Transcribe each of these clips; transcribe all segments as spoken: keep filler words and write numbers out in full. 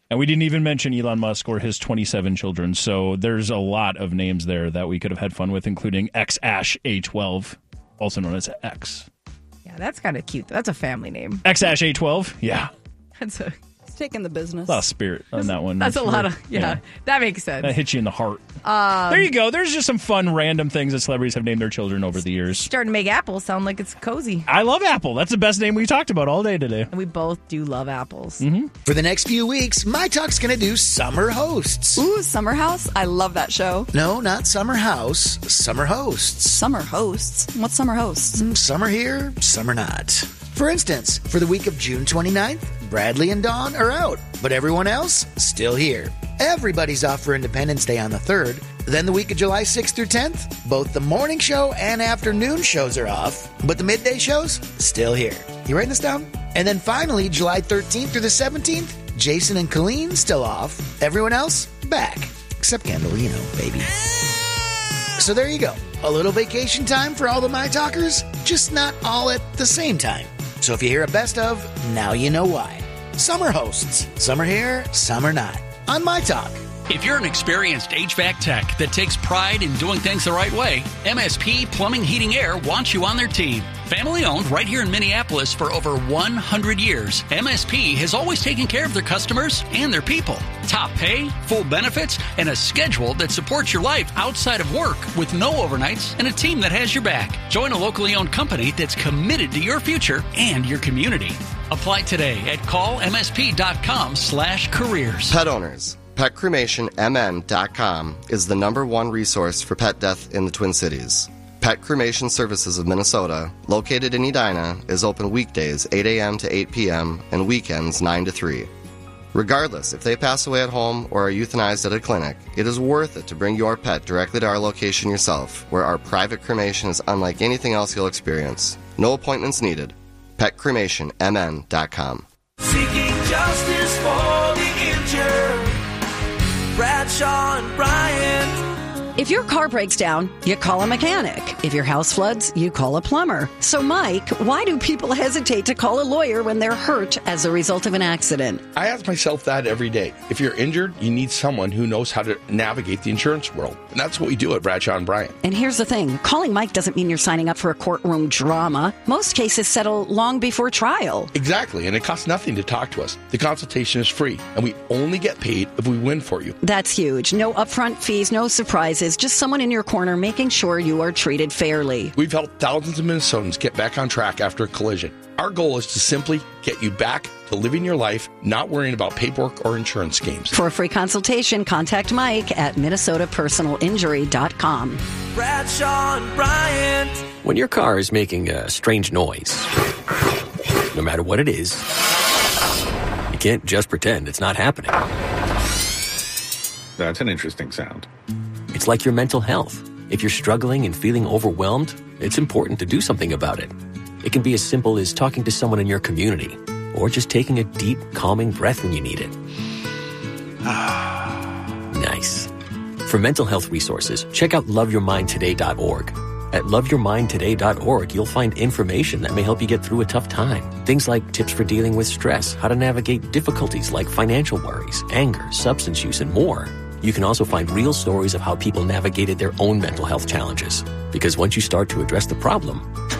And we didn't even mention Elon Musk or his twenty-seven children. So there's a lot of names there that we could have had fun with, including X Ash A twelve, also known as X. Yeah, that's kind of cute. That's a family name. X Ash A twelve, yeah. That's a... Taking the business. A lot of spirit on that one. That's a lot of, yeah, yeah, that makes sense. That hits you in the heart. Um, there you go. There's just some fun, random things that celebrities have named their children over the years. Starting to make Apple sound like it's cozy. I love Apple. That's the best name we talked about all day today. And we both do love apples. Mm-hmm. For the next few weeks, My Talk's going to do Summer Hosts. Ooh, Summer House? I love that show. No, not Summer House. Summer Hosts. Summer Hosts? What's Summer Hosts? Mm, summer here, summer not. For instance, for the week of June twenty-ninth, Bradley and Dawn are out, but everyone else still here. Everybody's off for Independence Day on the third. Then the week of July sixth through tenth, both the morning show and afternoon shows are off, but the midday shows still here. You writing this down? And then finally, July thirteenth through the seventeenth, Jason and Colleen still off. Everyone else back, except Kendall, you know, baby. So there you go. A little vacation time for all the My Talkers, just not all at the same time. So if you hear a best of, now you know why. Summer Hosts. Summer here, summer not. On My Talk. If you're an experienced H V A C tech that takes pride in doing things the right way, M S P Plumbing, Heating, Air wants you on their team. Family owned right here in Minneapolis for over one hundred years, M S P has always taken care of their customers and their people. Top pay, full benefits, and a schedule that supports your life outside of work with no overnights and a team that has your back. Join a locally owned company that's committed to your future and your community. Apply today at call msp.com slash careers. Pet owners. Pet Cremation M N dot com is the number one resource for pet death in the Twin Cities. Pet Cremation Services of Minnesota, located in Edina, is open weekdays eight a.m. to eight p.m. and weekends nine to three. Regardless if they pass away at home or are euthanized at a clinic, it is worth it to bring your pet directly to our location yourself, where our private cremation is unlike anything else you'll experience. No appointments needed. Pet Cremation M N dot com. Seeking justice for the injured. Bradshaw and Bryant. If your car breaks down, you call a mechanic. If your house floods, you call a plumber. So, Mike, why do people hesitate to call a lawyer when they're hurt as a result of an accident? I ask myself that every day. If you're injured, you need someone who knows how to navigate the insurance world. And that's what we do at Bradshaw and Bryant. And here's the thing. Calling Mike doesn't mean you're signing up for a courtroom drama. Most cases settle long before trial. Exactly, and it costs nothing to talk to us. The consultation is free, and we only get paid if we win for you. That's huge. No upfront fees, no surprises. Just someone in your corner making sure you are treated fairly. We've helped thousands of Minnesotans get back on track after a collision. Our goal is to simply get you back to living your life, not worrying about paperwork or insurance schemes. For a free consultation, contact Mike at minnesota personal injury dot com. Bradshaw and Bryant. When your car is making a strange noise, no matter what it is, you can't just pretend it's not happening. That's an interesting sound. It's like your mental health. If you're struggling and feeling overwhelmed, it's important to do something about it. It can be as simple as talking to someone in your community, or just taking a deep, calming breath when you need it. Nice. For mental health resources, check out love your mind today dot org. At love your mind today dot org, you'll find information that may help you get through a tough time. Things like tips for dealing with stress, how to navigate difficulties like financial worries, anger, substance use, and more. You can also find real stories of how people navigated their own mental health challenges. Because once you start to address the problem,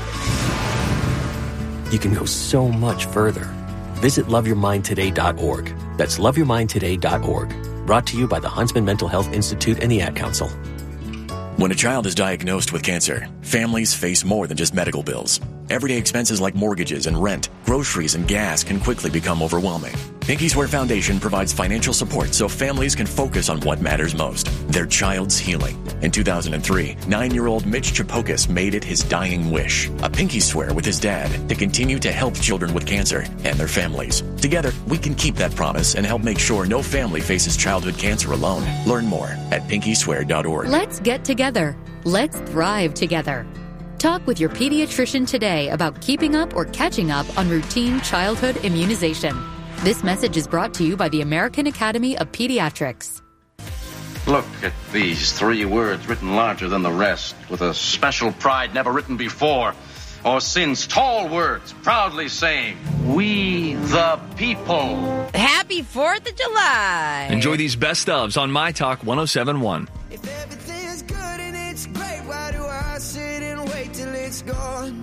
you can go so much further. Visit love your mind today dot org. That's love your mind today dot org. Brought to you by the Huntsman Mental Health Institute and the Ad Council. When a child is diagnosed with cancer, families face more than just medical bills. Everyday expenses like mortgages and rent, groceries and gas can quickly become overwhelming. Pinky Swear Foundation provides financial support so families can focus on what matters most, their child's healing. In two thousand three, nine-year-old Mitch Chapokas made it his dying wish, a pinky swear with his dad, to continue to help children with cancer and their families. Together, we can keep that promise and help make sure no family faces childhood cancer alone. Learn more at pinky swear dot org. Let's get together. Let's thrive together. Talk with your pediatrician today about keeping up or catching up on routine childhood immunization. This message is brought to you by the American Academy of Pediatrics. Look at these three words written larger than the rest, with a special pride never written before. or since tall words proudly saying, "We the people." Happy fourth of July. Enjoy these best ofs on My Talk one oh seven point one. If everything's good and it's great, why do I sit and wait till it's gone?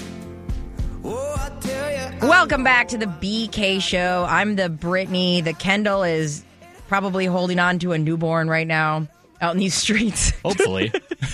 Oh, I tell you. Welcome back to the B K Show. I'm the Brittany. The Kendall is probably holding on to a newborn right now out in these streets. Hopefully.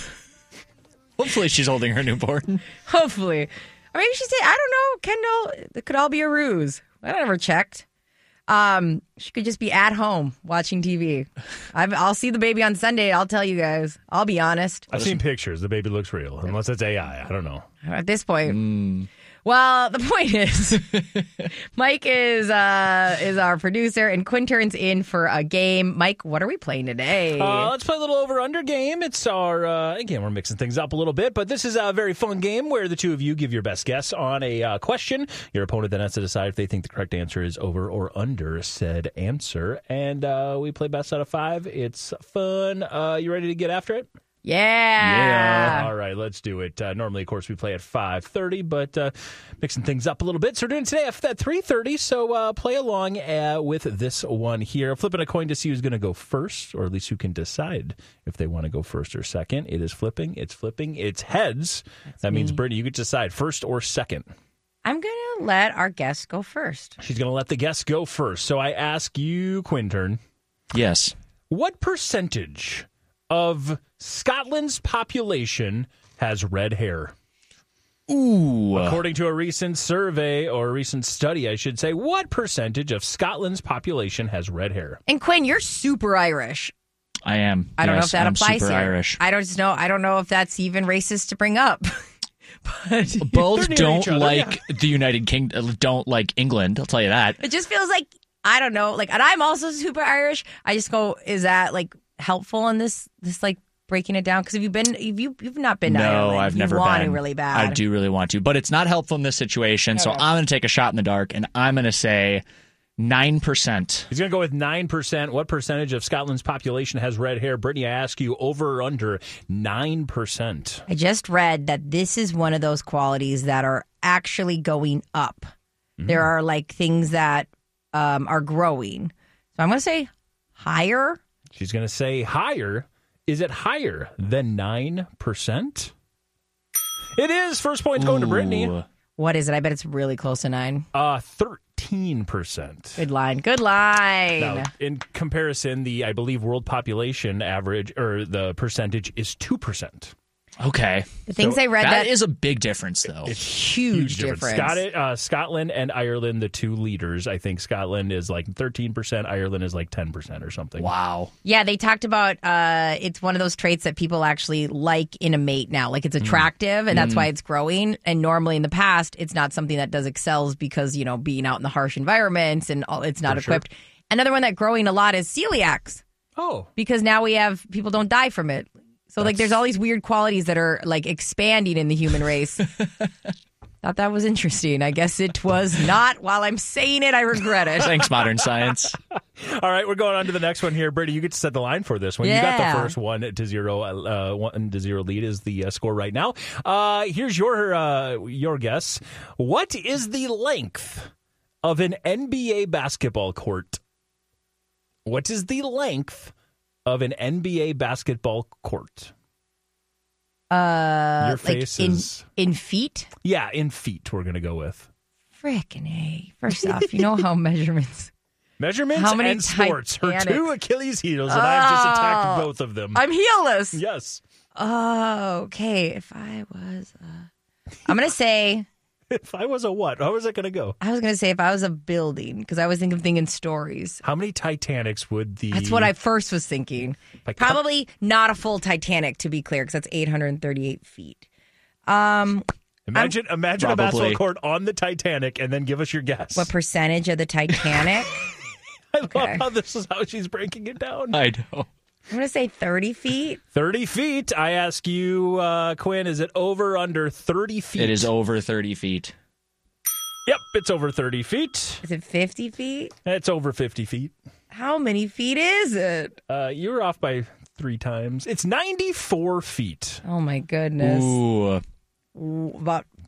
Hopefully she's holding her newborn. Hopefully. Or maybe she said, I don't know, Kendall, it could all be a ruse. I never checked. Um, she could just be at home watching T V. I've, I'll see the baby on Sunday. I'll tell you guys. I'll be honest. I've seen pictures. The baby looks real, unless it's A I. I don't know. At this point. Mm. Well, the point is, Mike is uh, is our producer, and Quintern's in for a game. Mike, what are we playing today? Uh, let's play a little over-under game. It's our, uh, again, we're mixing things up a little bit, but this is a very fun game where the two of you give your best guess on a uh, question. Your opponent then has to decide if they think the correct answer is over or under said answer, and uh, we play best out of five. It's fun. Uh, you ready to get after it? Yeah. Yeah. All right, let's do it. Uh, normally, of course, we play at five thirty, but uh, mixing things up a little bit. So we're doing it today at three thirty, so uh, play along uh, with this one here. Flipping a coin to see who's going to go first, or at least who can decide if they want to go first or second. It is flipping. It's flipping. It's heads. That's that me. means, Brittany, you get to decide first or second. I'm going to let our guest go first. She's going to let the guest go first. So I ask you, Quintern. Yes. What percentage of Scotland's population has red hair? Ooh. According to a recent survey, or a recent study, I should say, what percentage of Scotland's population has red hair? And Quinn, you're super Irish. I am. I don't yes, know if that I'm applies super here. Irish. I don't just know. I don't know if that's even racist to bring up. But both They're near don't each other, like yeah. the United Kingdom. Don't like England. I'll tell you that. It just feels like, I don't know. Like, and I'm also super Irish. I just go, is that like helpful in this? This like breaking it down? Because if you've been, if you you've not been to no, Ireland, I've you never want been. to really bad. I do really want to, but it's not helpful in this situation. So Okay. I'm going to take a shot in the dark, and I'm going to say nine percent. He's going to go with nine percent. What percentage of Scotland's population has red hair? Brittany, I ask you, over or under nine percent? I just read that this is one of those qualities that are actually going up. Mm-hmm. There are like things that um, are growing. So I'm going to say higher. She's going to say higher. Is it higher than nine percent? It is. First point's going to Brittany. What is it? I bet it's really close to nine. Uh, thirteen percent. Good line. Good line. Now, in comparison, the, I believe, world population average, or the percentage, is two percent. Okay. The things I read that that is a big difference, though. It's huge difference. Scot- uh, Scotland and Ireland, the two leaders. I think Scotland is like thirteen percent. Ireland is like ten percent or something. Wow. Yeah, they talked about uh, it's one of those traits that people actually like in a mate now. Like it's attractive, and that's Mm. why it's growing. And normally in the past, it's not something that does excels because, you know, being out in the harsh environments and all, it's not For sure. equipped. Another one that growing a lot is celiacs. Oh. Because now we have people don't die from it. So like there's all these weird qualities that are like expanding in the human race. Thought that was interesting. I guess it was not. While I'm saying it, I regret it. Thanks, modern science. All right, we're going on to the next one here. Brady, you get to set the line for this one. You got Yeah. the first one to zero. Uh, one to zero lead is the uh, score right now. Uh, here's your uh, your guess. What is the length of an N B A basketball court? What is the length of an N B A basketball court? Uh, Your like face in, is- in feet? Yeah, in feet, we're going to go with. Frickin' A. First off, you know how measurements. Measurements How many and sports. Her Titanic- two Achilles heels, and I've just attacked Oh. both of them. I'm heelless. Yes. Oh, okay. If I was, uh, I'm gonna say. If I was a what? How was it going to go? I was gonna say if I was a building because I was thinking of thinking stories. How many Titanics would the... That's what I first was thinking. Like, Probably not a full Titanic, to be clear, because that's eight hundred thirty-eight feet. Um, Imagine imagine a Probably. basketball court on the Titanic, and then give us your guess. what percentage of the Titanic? I love okay. how this is how she's breaking it down. I know. I'm gonna say thirty feet. thirty feet. I ask you, uh, Quinn, is it over or under thirty feet? It is over thirty feet. Yep, it's over thirty feet. Is it fifty feet? It's over fifty feet. How many feet is it? Uh, you were off by three times. It's ninety-four feet. Oh my goodness. Ooh. Ooh, about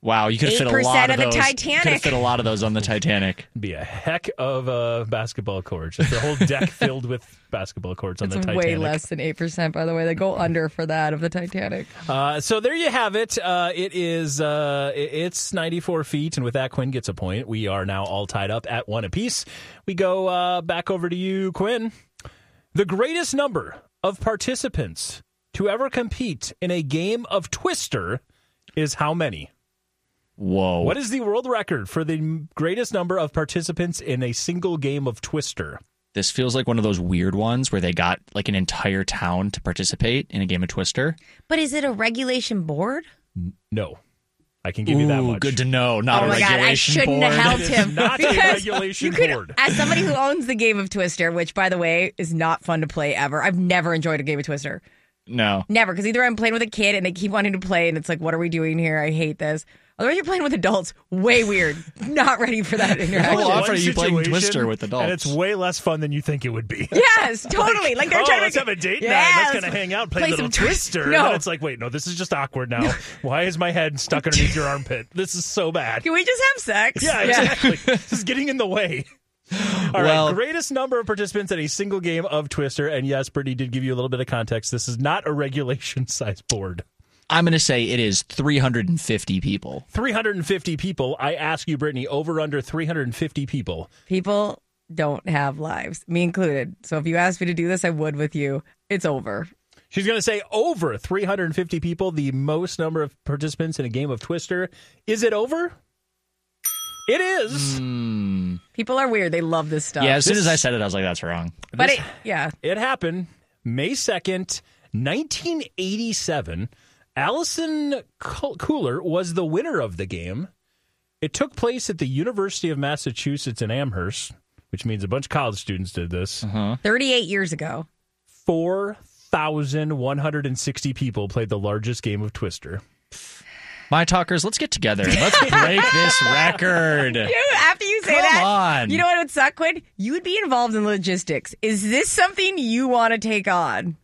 Wow, you could have fit a eight percent lot of of the those. Titanic. Could have fit a lot of those on the Titanic. Be a heck of a basketball court. Just a whole deck filled with basketball courts on It's the Titanic. way less than eight percent, by the way. They go under for that of the Titanic. Uh, so there you have it. Uh, it is uh, it's ninety-four feet, and with that, Quinn gets a point. We are now all tied up at one apiece. We go uh, back over to you, Quinn. The greatest number of participants to ever compete in a game of Twister is how many? Whoa. What is the world record for the greatest number of participants in a single game of Twister? This feels like one of those weird ones where they got like an entire town to participate in a game of Twister. But is it a regulation board? No. I can give you that Ooh, much. good to know. Not oh a my God, I regulation shouldn't board. have helped It is him. not a because regulation you could, board. As somebody who owns the game of Twister, which, by the way, is not fun to play ever. I've never enjoyed a game of Twister. No. Never, because either I'm playing with a kid and they keep wanting to play, and it's like, what are we doing here? I hate this. Otherwise, you're playing with adults. Way weird. Not ready for that interaction. How often are you playing Situation, Twister with adults? And it's way less fun than you think it would be. Yes, totally. Like, they're oh, trying let's to have a date yes. night. Let's kind of hang out, play, Play a little some twi- Twister. No. And then it's like, wait, no, this is just awkward now. Why is my head stuck underneath your armpit? This is so bad. Can we just have sex? Yeah, exactly. This is getting in the way. All Well- right, greatest number of participants in a single game of Twister. And yes, Brittany did give you a little bit of context. This is not a regulation size board. I'm going to say it is three hundred fifty people. three hundred fifty people. I ask you, Brittany, over under three hundred fifty people. People don't have lives, me included. So if you asked me to do this, I would with you. It's over. She's going to say over three hundred fifty people, the most number of participants in a game of Twister. Is it over? It is. Mm. People are weird. They love this stuff. Yeah, as soon This- as I said it, I was like, that's wrong. But This- it, yeah. It happened May second, nineteen eighty-seven. Allison Cooler was the winner of the game. It took place at the University of Massachusetts in Amherst, which means a bunch of college students did this. Uh-huh. thirty-eight years ago. four thousand one hundred sixty people played the largest game of Twister. My talkers, let's get together. Let's break this record. You know, after you say Come that, on. you know what would suck, Quinn? You would be involved in logistics. Is this something you want to take on?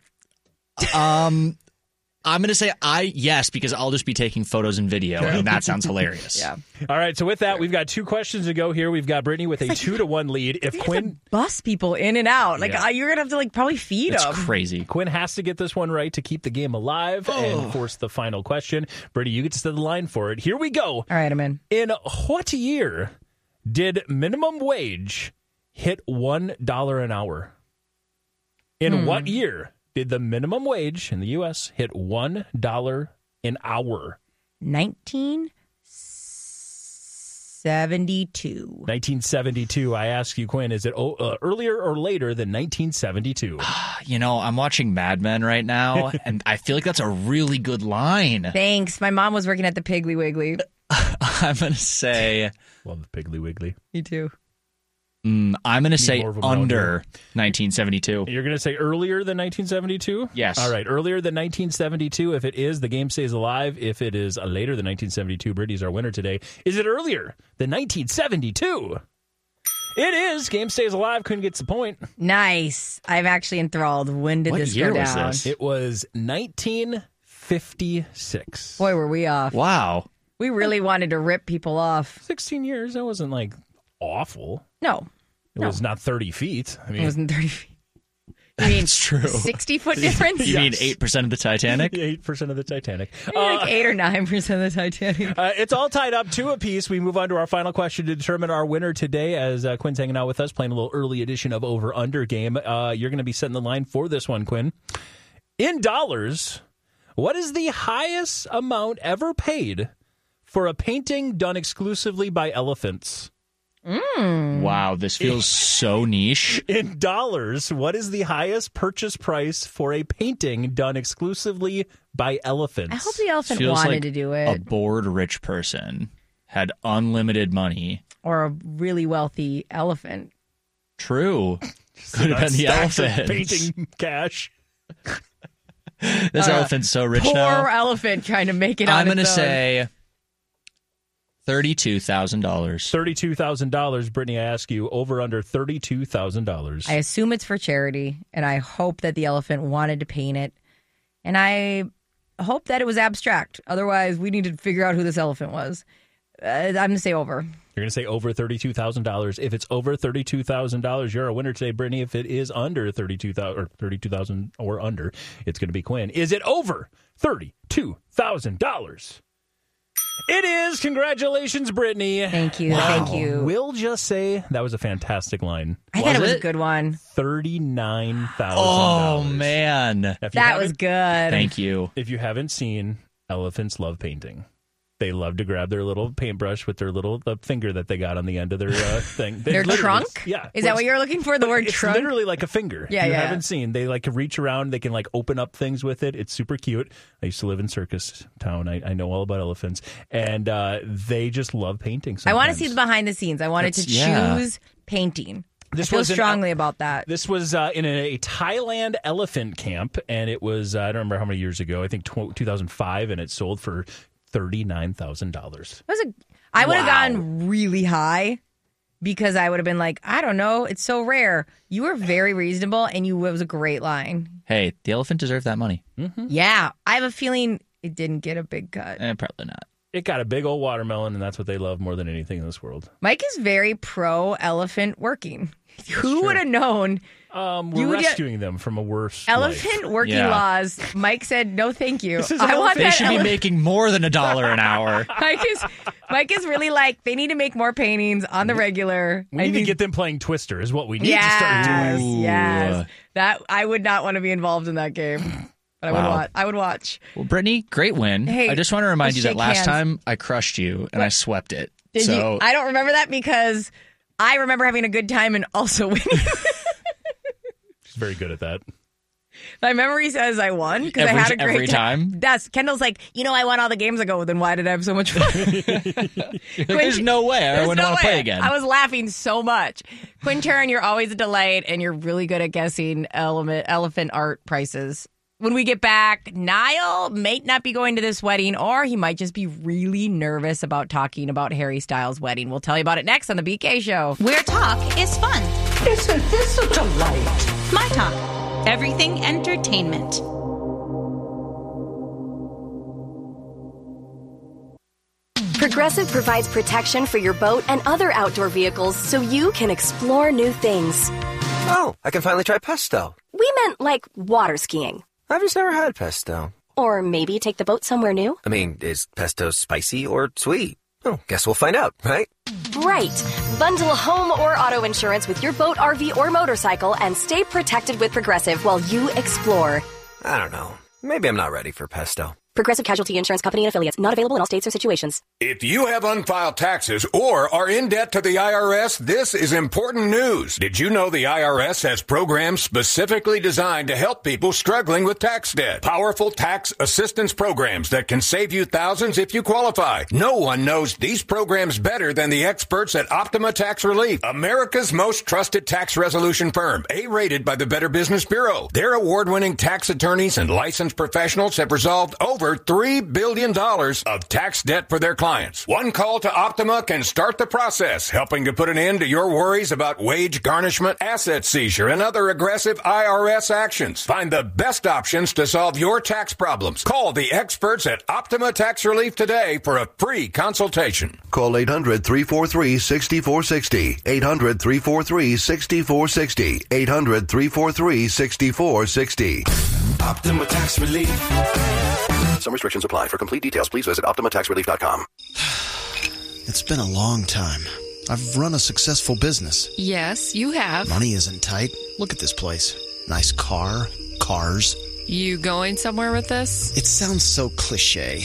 Um, I'm going to say I yes, because I'll just be taking photos and video, and that sounds hilarious. Yeah. All right, so with that, we've got two questions to go here. We've got Brittany with a like two to one lead. If You have Quinn to bus people in and out. Like Yeah. uh, you're gonna have to like probably feed It's them. crazy. Quinn has to get this one right to keep the game alive Oh. and force the final question. Brittany, you get to set the line for it. Here we go. All right, I'm in. In what year did minimum wage hit one dollar an hour? In Hmm. what year did the minimum wage in the U S hit one dollar an hour? nineteen seventy-two. nineteen seventy-two. I ask you, Quinn, is it o- uh, earlier or later than nineteen seventy-two? You know, I'm watching Mad Men right now, and I feel like that's a really good line. Thanks. My mom was working at the Piggly Wiggly. I'm going to say, Love the Piggly Wiggly. Me too. mm, I'm going to say more of 'em under nineteen seventy-two. You're going to say earlier than nineteen seventy-two? Yes. All right, earlier than nineteen seventy-two. If it is, the game stays alive. If it is later than nineteen seventy-two, Brittany's our winner today. Is it earlier than nineteen seventy-two? It is. Game stays alive. Quinn gets the point. Nice. I'm actually enthralled. When did What this year go was down? this? It was nineteen fifty-six. Boy, were we off. Wow. We really wanted to rip people off. sixteen years. That wasn't like awful. No, It was not thirty feet. I mean, it wasn't thirty feet. You mean That's true. sixty foot difference? You mean Yes. eight percent of the Titanic? eight percent of the Titanic. Maybe like eight or nine percent of the Titanic. Uh, it's all tied up two apiece. We move on to our final question to determine our winner today. As uh, Quinn's hanging out with us, playing a little early edition of Over Under game. Uh, you're going to be setting the line for this one, Quinn. In dollars, what is the highest amount ever paid for a painting done exclusively by elephants? Mm. Wow, this feels so niche. In dollars, what is the highest purchase price for a painting done exclusively by elephants? I hope the elephant Feels wanted like to do a it. bored rich person had unlimited money. Or a really wealthy elephant. True. Could have been the Stacks of elephant. painting cash. This Uh, elephant's so rich Poor now. elephant trying to make it on I'm going to its own. say thirty-two thousand dollars. thirty-two thousand dollars. Brittany, I ask you, over under thirty-two thousand dollars. I assume it's for charity, and I hope that the elephant wanted to paint it. And I hope that it was abstract. Otherwise, we need to figure out who this elephant was. Uh, I'm going to say over. You're going to say over thirty-two thousand dollars. If it's over thirty-two thousand dollars, you're a winner today, Brittany. If it is under thirty-two thousand dollars or thirty-two thousand dollars or under, it's going to be Quinn. Is it over thirty-two thousand dollars? It is. Congratulations, Brittany. Thank you. Wow. Thank you. We'll just say that was a fantastic line. I was thought it was it? a good one. thirty-nine thousand dollars. Oh, man. That was good. Thank you. If you haven't seen Elephants Love Painting, they love to grab their little paintbrush with their little the finger that they got on the end of their uh, thing. They their trunk? Yeah. Is that what you're looking for, the word it's trunk? It's literally like a finger. Yeah, you yeah. haven't seen. They like to reach around. They can like open up things with it. It's super cute. I used to live in Circus Town. I, I know all about elephants. And uh, they just love painting sometimes. I want to see the behind the scenes. I wanted That's, to yeah. choose painting. This I feel was strongly an, about that. This was uh, in a, a Thailand elephant camp, and it was, uh, I don't remember how many years ago, I think tw- two thousand five, and it sold for thirty-nine thousand dollars. Was a, I would have Wow. gone really high because I would have been like, I don't know, it's so rare. You were very reasonable, and you it was a great line. Hey, the elephant deserved that money. Mm-hmm. Yeah, I have a feeling it didn't get a big cut. Eh, probably not. It got a big old watermelon, and that's what they love more than anything in this world. Mike is very pro elephant working. Who would have known? Um, we're You would- rescuing them from a worse Elephant life. working Yeah. laws. Mike said, no, thank you. This is I want They that should be ele- making more than a dollar an hour. Mike is Mike is really like, they need to make more paintings on the regular. We I need to get them playing Twister is what we need yes, to start doing. yes. That I would not want to be involved in that game. But I would Wow. watch. I would watch. Well, Brittany, great win. Hey, I just want to remind let's you that shake last hands. time I crushed you and I swept it. Did so you? I don't remember that because I remember having a good time and also winning. She's very good at that. My memory says I won because I Every- had a great every time? That's Kendall's like, you know, I won all the games ago. Then why did I have so much fun? there's no way I There's wouldn't no want to play way. again. I was laughing so much. Quintern, you're always a delight, and you're really good at guessing element, elephant art prices. When we get back, Niall might not be going to this wedding, or he might just be really nervous about talking about Harry Styles' wedding. We'll tell you about it next on the B K Show. Where talk is fun. Isn't this a delight? My Talk. Everything entertainment. Progressive provides protection for your boat and other outdoor vehicles so you can explore new things. Oh, I can finally try pesto. We meant like water skiing. I've just never had pesto. Or maybe take the boat somewhere new. I mean, is pesto spicy or sweet? Oh, guess we'll find out, right? Right. Bundle home or auto insurance with your boat, R V, or motorcycle and stay protected with Progressive while you explore. I don't know. Maybe I'm not ready for pesto. Progressive Casualty Insurance Company and Affiliates. Not available in all states or situations. If you have unfiled taxes or are in debt to the I R S, this is important news. Did you know the I R S has programs specifically designed to help people struggling with tax debt? Powerful tax assistance programs that can save you thousands if you qualify. No one knows these programs better than the experts at Optima Tax Relief, America's most trusted tax resolution firm, A-rated by the Better Business Bureau. Their award-winning tax attorneys and licensed professionals have resolved over three billion dollars of tax debt for their clients. One call to Optima can start the process, helping to put an end to your worries about wage garnishment, asset seizure, and other aggressive I R S actions. Find the best options to solve your tax problems. Call the experts at Optima Tax Relief today for a free consultation. Call eight hundred, three four three, six four six zero. eight hundred, three four three, six four six zero. eight hundred, three four three, six four six zero. Optima Tax Relief. Some restrictions apply. For complete details, please visit optima tax relief dot com. It's been a long time. I've run a successful business. Yes, you have. Money isn't tight. Look at this place. Nice car, cars. You going somewhere with this? It sounds so cliche.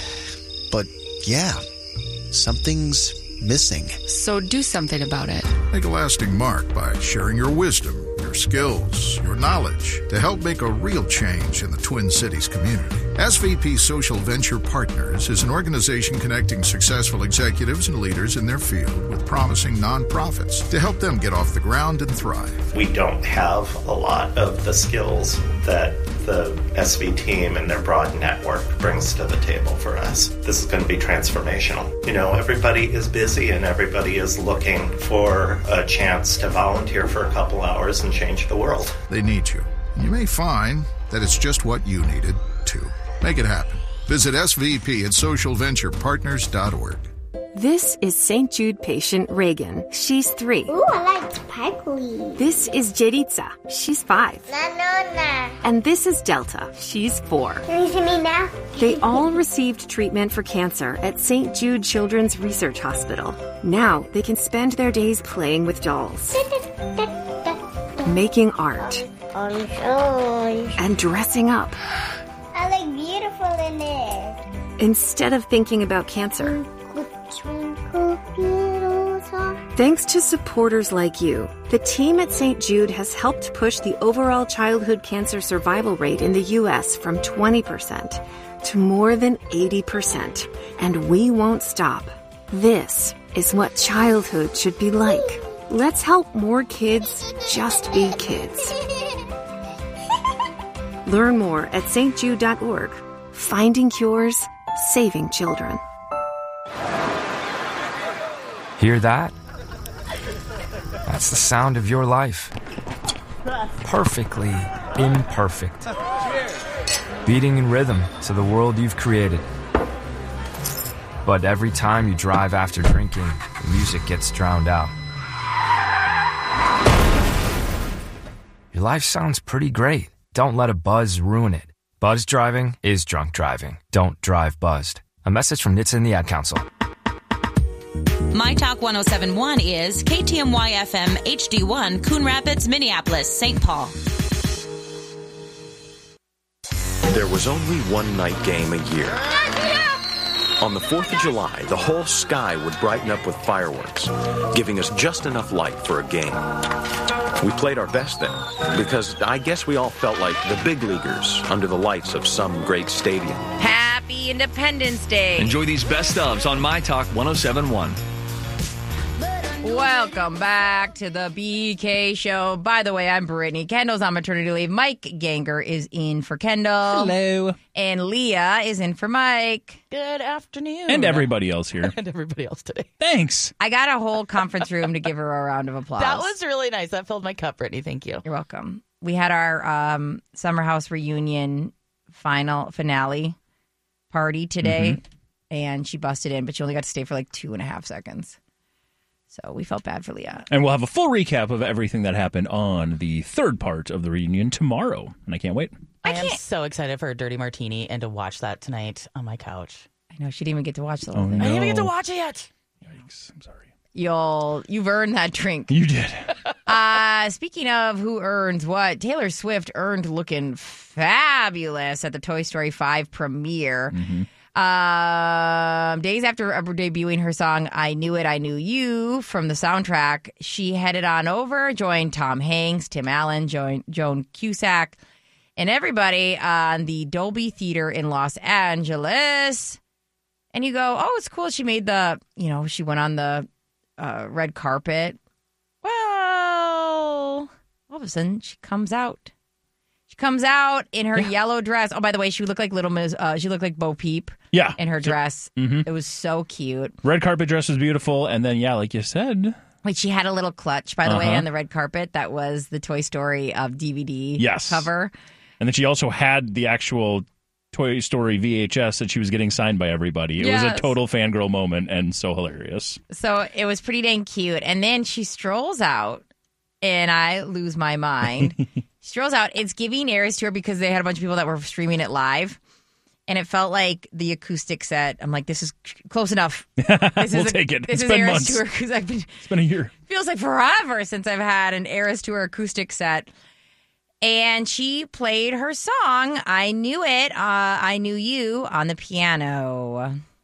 But yeah, something's missing. So do something about it. Make a lasting mark by sharing your wisdom, your skills, your knowledge to help make a real change in the Twin Cities community. S V P Social Venture Partners is an organization connecting successful executives and leaders in their field with promising nonprofits to help them get off the ground and thrive. We don't have a lot of the skills that the S V team and their broad network brings to the table for us. This is going to be transformational. You know, everybody is busy and everybody is looking for a chance to volunteer for a couple hours and change the world. They need you. You may find that it's just what you needed, too. Make it happen. Visit S V P at social venture partners dot org. This is Saint Jude patient Reagan. She's three. Ooh, I like sparkly. This is Jeritza. She's five. Nanona. And this is Delta. She's four. Can you see me now? They all received treatment for cancer at Saint Jude Children's Research Hospital. Now they can spend their days playing with dolls, making art, and dressing up. I look beautiful in it. Instead of thinking about cancer. Thanks to supporters like you, the team at Saint Jude has helped push the overall childhood cancer survival rate in the U S from twenty percent to more than eighty percent. And we won't stop. This is what childhood should be like. Let's help more kids just be kids. Learn more at S T jude dot org. Finding cures, saving children. Hear that? That's the sound of your life. Perfectly imperfect. Beating in rhythm to the world you've created. But every time you drive after drinking, the music gets drowned out. Your life sounds pretty great. Don't let a buzz ruin it. Buzz driving is drunk driving. Don't drive buzzed. A message from N H T S A and the Ad Council. My Talk one oh seven point one is K T M Y F M H D one, Coon Rapids, Minneapolis, Saint Paul. There was only one night game a year. On the fourth of July, the whole sky would brighten up with fireworks, giving us just enough light for a game. We played our best then, because I guess we all felt like the big leaguers under the lights of some great stadium. Happy Independence Day. Enjoy these best ofs on My Talk one oh seven point one. Welcome back to the B K Show. By the way, I'm Brittany. Kendall's on maternity leave. Mike Ganger is in for Kendall. Hello. And Leah is in for Mike. Good afternoon. And everybody else here. And everybody else today. Thanks. I got a whole conference room to give her a round of applause. That was really nice. That filled my cup, Brittany. Thank you. You're welcome. We had our um, Summer House reunion final finale party today, mm-hmm. and she busted in, but she only got to stay for like two and a half seconds. So we felt bad for Leah. And we'll have a full recap of everything that happened on the third part of the reunion tomorrow. And I can't wait. I, I am so excited for a Dirty Martini and to watch that tonight on my couch. I know. She didn't even get to watch the whole oh, thing. No. I didn't even get to watch it yet. Yikes. I'm sorry. You'll, you've earned that drink. You did. uh, speaking of who earns what, Taylor Swift earned looking fabulous at the Toy Story five premiere. Mm-hmm. Um, days after debuting her song I Knew It, I Knew You from the soundtrack, she headed on over, joined Tom Hanks, Tim Allen, joined Joan Cusack, and everybody on the Dolby Theater in Los Angeles. And you go, oh, it's cool. She made the, you know, she went on the uh, red carpet. Well, all of a sudden she comes out. She comes out in her yeah. yellow dress. Oh, by the way, she looked like Little Miss. Uh, she looked like Bo Peep. Yeah, in her dress. Mm-hmm. It was so cute. Red carpet dress was beautiful, and then yeah, like you said, wait, she had a little clutch, by the uh-huh. way, on the red carpet. That was the Toy Story of D V D yes. cover. And then she also had the actual Toy Story V H S that she was getting signed by everybody. It yes. was a total fangirl moment and so hilarious. So it was pretty dang cute. And then she strolls out, and I lose my mind. She strolls out. It's giving Eras Tour because they had a bunch of people that were streaming it live. And it felt like the acoustic set. I'm like, this is close enough. This we'll is a, take it. This it's is been Eras months. Tour because I've been. It's been a year. Feels like forever since I've had an Eras Tour acoustic set. And she played her song, I Knew It, uh, I Knew You, on the piano.